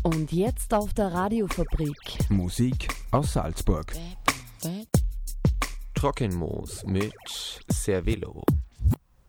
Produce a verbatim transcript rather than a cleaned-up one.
Und jetzt auf der Radiofabrik. Musik aus Salzburg. Trockenmoos mit Cervelo.